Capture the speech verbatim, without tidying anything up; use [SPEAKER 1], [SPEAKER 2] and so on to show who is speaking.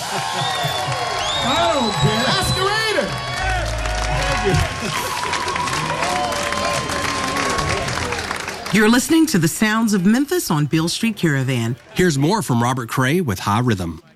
[SPEAKER 1] I don't care. Oscar Raider.
[SPEAKER 2] You're listening to the sounds of Memphis on Beale Street Caravan.
[SPEAKER 3] Here's more from Robert Cray with High Rhythm.